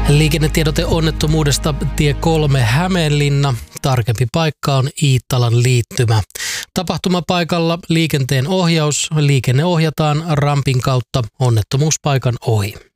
Liikennetiedote onnettomuudesta tie 3 Hämeenlinna. Tarkempi paikka on Iittalan liittymä. Tapahtumapaikalla liikenteen ohjaus. Liikenne ohjataan rampin kautta onnettomuuspaikan ohi.